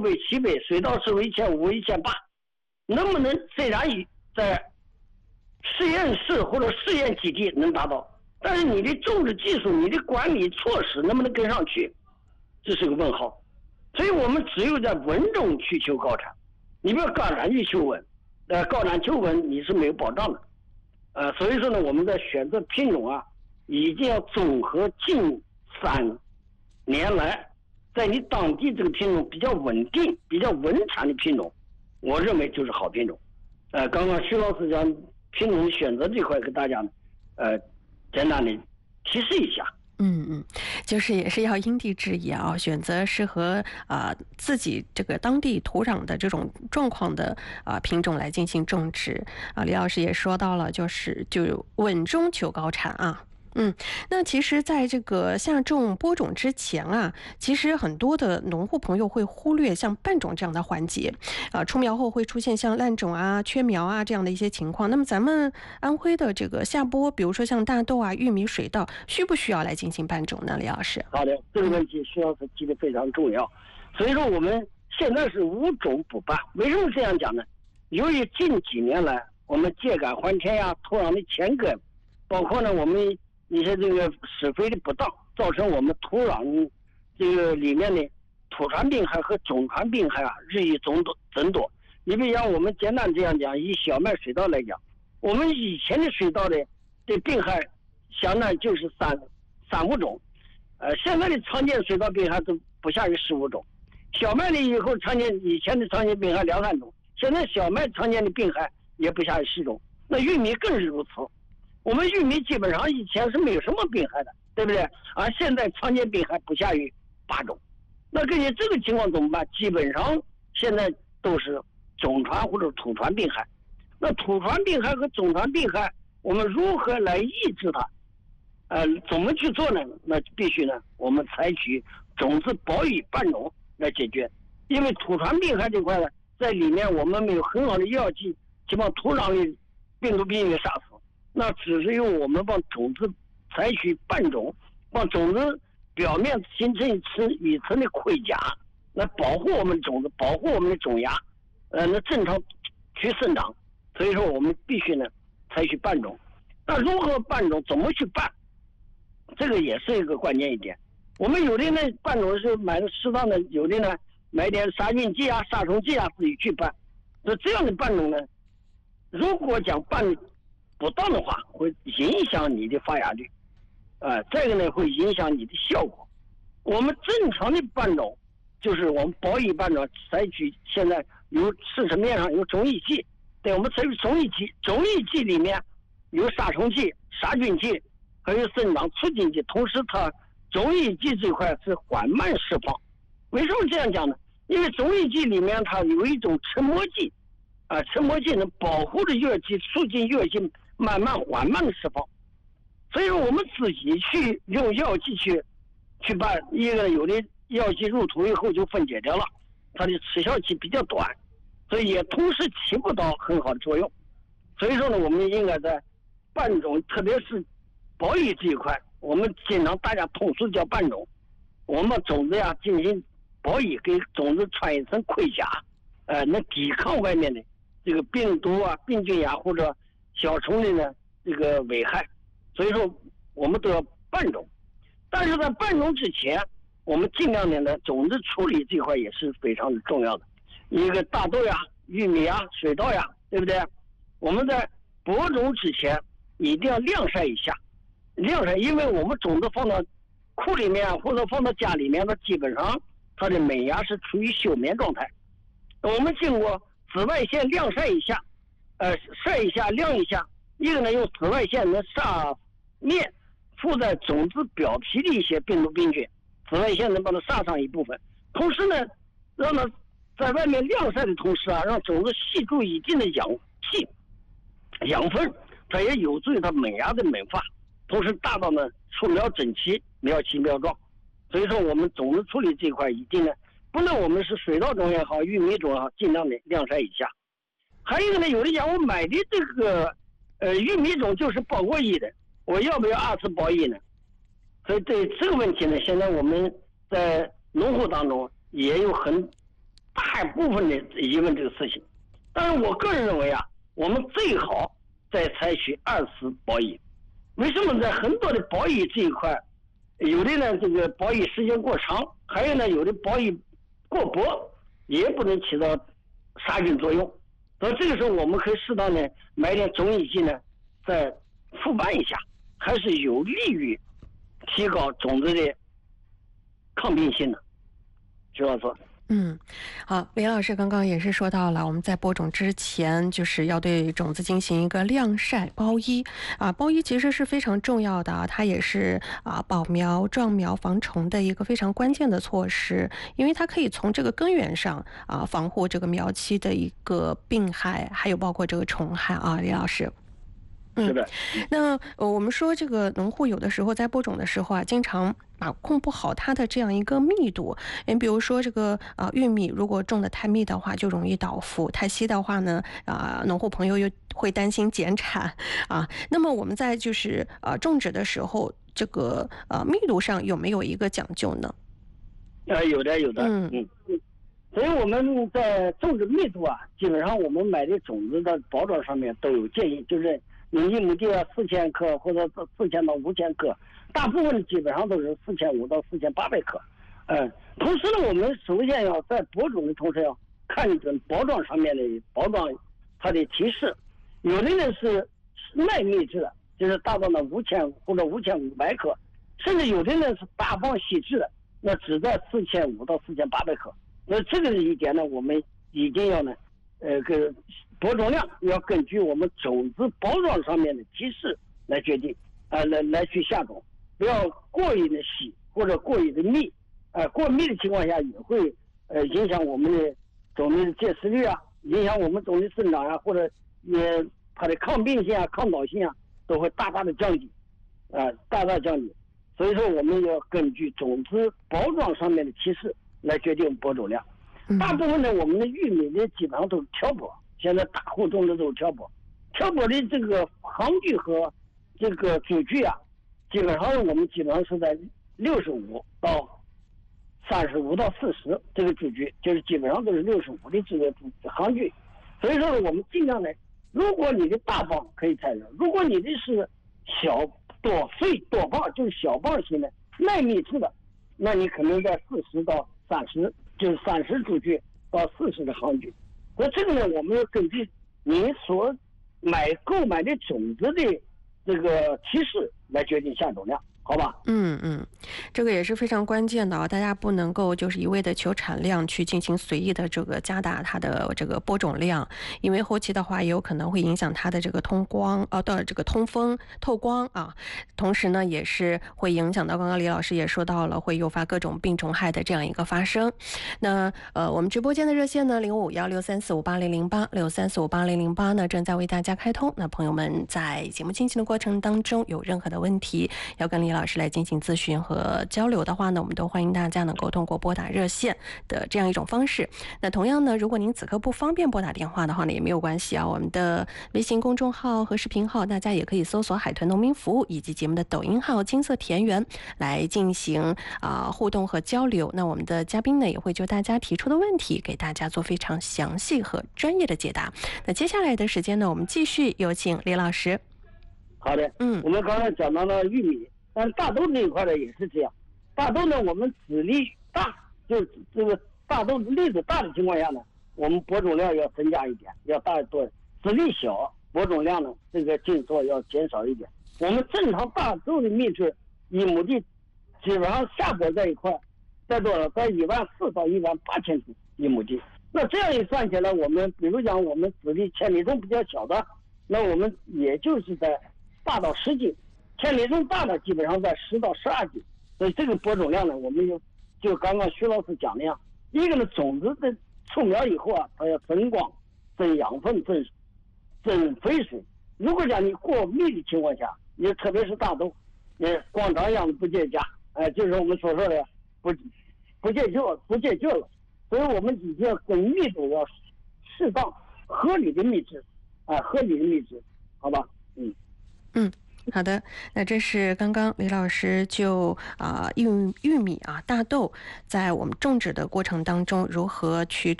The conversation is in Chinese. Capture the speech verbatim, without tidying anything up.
倍、七倍，水稻是为一千五、一千八，能不能虽然在实验室或者试验基地能达到，但是你的种植技术、你的管理措施能不能跟上去，这是个问号。所以我们只有在稳中去求高产，你不要高产去求稳，呃，高产求稳你是没有保障的，呃，所以说呢，我们在选择品种啊，一定要综合近三年来在你当地这个品种比较稳定、比较稳产的品种，我认为就是好品种。呃，刚刚徐老师讲品种的选择这块，给大家呢，呃，简单的提示一下。 嗯嗯，就是也是要因地制宜啊，选择适合啊、呃、自己这个当地土壤的这种状况的啊、呃、品种来进行种植啊。李老师也说到了，就是就稳中求高产啊。嗯，那其实在这个下种播种之前啊，其实很多的农户朋友会忽略像拌种这样的环节啊，出苗后会出现像烂种啊、缺苗啊这样的一些情况。那么咱们安徽的这个下播，比如说像大豆啊、玉米、水稻，需不需要来进行拌种呢？李老师？ 好的，这个问题徐老师提的非常重要。所以说我们现在是无种不拌，为什么这样讲呢？由于近几年来我们秸秆还田呀、土壤的前耕，包括呢我们一些这个施肥的不当，造成我们土壤这个里面的土传病害和种传病害啊日益增多增多。你比如讲，我们简单这样讲，以小麦水稻来讲，我们以前的水稻的的病害相当就是三三五种，呃，现在的常见水稻病害都不下于十五种。小麦的以后常见以前的常见病害两三种，现在小麦常见的病害也不下于十种。那玉米更是如此。我们玉米基本上以前是没有什么病害的，对不对？而现在常见病害不下于八种。那根据这个情况怎么办？基本上现在都是种传或者土传病害。那土传病害和种传病害，我们如何来抑制它？呃，怎么去做呢？那必须呢，我们采取种子保育拌种来解决。因为土传病害这块呢，在里面我们没有很好的药剂去把土壤里病毒病给杀死。那只是用我们把种子采取拌种，把种子表面形成一层一层的盔甲，来保护我们的种子，保护我们的种芽，呃，那正常去生长。所以说，我们必须呢采取拌种。那如何拌种？怎么去拌？这个也是一个关键一点。我们有的呢拌种是买的适当的，有的呢买点杀菌剂啊、杀虫剂啊自己去拌。那这样的拌种呢，如果讲拌不当的话，会影响你的发芽率，呃，这个呢会影响你的效果。我们正常的拌种就是我们保育拌种，采取现在有市场面上有种益剂，对，我们采取种益剂，种益剂里面有杀虫剂、杀菌剂，还有生长促进剂，同时它种益剂这块是缓慢释放。为什么这样讲呢？因为种益剂里面它有一种沉膜剂，啊、呃，沉膜剂能保护着药剂，促进药剂慢慢缓慢的释放。所以说我们自己去用药剂去去拌，一个有的药剂入土以后就分解掉了，它的持效期比较短，所以也同时起不到很好的作用。所以说呢，我们应该在拌种，特别是保育这一块，我们经常大家通俗叫拌种，我们种子呀进行保育，给种子穿一层盔甲，呃，能抵抗外面的这个病毒啊、病菌呀或者小虫的呢这个危害。所以说我们都要拌种，但是在拌种之前，我们尽量的呢种子处理这块也是非常的重要的。一个大豆呀、玉米呀、水稻呀，对不对？我们在播种之前一定要晾晒一下，晾晒，因为我们种子放到库里面或者放到家里面，它基本上它的萌芽是处于休眠状态。我们经过紫外线晾晒一下，呃，晒一下、晾一下。一个呢，用紫外线能杀灭附在种子表皮的一些病毒病菌，紫外线能把它杀上一部分。同时呢，让它在外面晾晒的同时啊，让种子吸入一定的氧气、养分，它也有助于它萌芽的萌发，同时达到呢出苗整齐、苗齐苗壮。所以说，我们种子处理这一块一定呢，不论我们是水稻种也好，玉米种也好，尽量的晾晒一下。还有一个呢，有的讲我买的这个。呃，玉米种就是包过衣的，我要不要二次包衣呢？所以对这个问题呢，现在我们在农户当中也有很大大部分的疑问这个事情。但是我个人认为啊，我们最好再采取二次保育。为什么在很多的保育这一块，有的呢这个保育时间过长，还有呢有的保育过薄，也不能起到杀菌作用。所以这个时候我们可以适当的买点种乙剂呢，再复拌一下，还是有利于提高种子的抗病性的。徐老师。 嗯，好，李老师刚刚也是说到了，我们在播种之前就是要对种子进行一个晾晒包衣啊，包衣其实是非常重要的，它也是啊保苗壮苗防虫的一个非常关键的措施，因为它可以从这个根源上啊防护这个苗期的一个病害，还有包括这个虫害啊，李老师。 嗯，是的。 那呃，我们说这个农户有的时候在播种的时候啊，经常把控不好它的这样一个密度。你比如说这个啊、呃、玉米，如果种的太密的话，就容易倒伏；太稀的话呢，啊、呃、农户朋友又会担心减产啊。那么我们在就是呃种植的时候，这个呃密度上有没有一个讲究呢？ 呃，有的，有的。嗯嗯。所以我们在种植密度啊，基本上我们买的种子的包装上面都有建议，就是你一亩地啊四千克或者四千到五千克，大部分基本上都是四千五到四千八百克。嗯，同时呢，我们首先要在播种的同时要看准包装上面的包装它的提示，有的呢是耐密制的，就是达到了五千或者五千五百克，甚至有的呢是大方稀制的，那只在四千五到四千八百克。那这个一点呢，我们一定要呢，呃，个播种量要根据我们种子包装上面的提示来决定，啊、呃，来来去下种，不要过于的稀或者过于的密，啊、呃，过密的情况下也会呃影响我们的种子的结实率啊，影响我们种子生长啊，或者也它的抗病性啊、抗倒性啊都会大大的降低，啊、呃，大大降低。所以说，我们要根据种子包装上面的提示来决定播种量。大部分呢，我们的玉米呢基本上都是挑播，现在大户种的都是挑播。挑播的这个行距和这个主距啊，基本上我们基本上是在六十五到三十五到四十这个主距，就是基本上都是六十五的这个行距。所以说，我们尽量呢，如果你的大棒可以采用，如果你的是小多穗多棒，就是小棒型的耐密制的，那你可能在四十到三十，就是三十主距到四十的行距。那这个呢，我们要根据你所买购买的种子的这个提示来决定下种量，好吧？ 嗯嗯，这个也是非常关键的啊，大家不能够就是一味的求产量去进行随意的这个加大它的这个播种量，因为后期的话也有可能会影响它的这个通光啊的这个通风透光啊，同时呢也是会影响到刚刚李老师也说到了会诱发各种病虫害的这样一个发生。那呃我们直播间的热线呢零五幺六三四五八零零八六三四五八零零八呢正在为大家开通，那朋友们在节目进行的过程当中有任何的问题要跟李老师来进行咨询和交流的话呢，我们都欢迎大家能够通过拨打热线的这样一种方式。那同样呢，如果您此刻不方便拨打电话的话呢，也没有关系啊。我们的微信公众号和视频号，大家也可以搜索海豚农民服务，以及节目的抖音号金色田园来进行啊、呃、互动和交流。那我们的嘉宾呢，也会就大家提出的问题给大家做非常详细和专业的解答。那接下来的时间呢，我们继续有请李老师。 好的， 嗯， 我们刚才讲到了玉米。但大豆这一块呢也是这样，大豆呢我们籽粒大，就这个大豆粒子大的情况下呢，我们播种量要增加一点，要大多；籽粒小，播种量呢这个进错要减少一点。我们正常大豆的密制一亩地，基本上下播在一块，在多少？在一万四到一万八千吨一亩地。那这样一算起来，我们比如讲我们籽粒千里种比较小的，那我们也就是在八到十斤。千里种大的基本上在十到十二斤，所以这个播种量呢，我们就就刚刚徐老师讲那样，一个呢种子的出苗以后啊，它要增光、增养分、增增肥水。如果讲你过密的情况下，你特别是大豆，你光长样子不结荚，哎、呃，就是我们所说的不不结就不结就了。所以我们一定要跟密度要适当、合理的密制，啊、呃，合理的密制，好吧？嗯嗯。好的，那这是刚刚李老师就啊、呃、玉玉米啊大豆在我们种植的过程当中如何去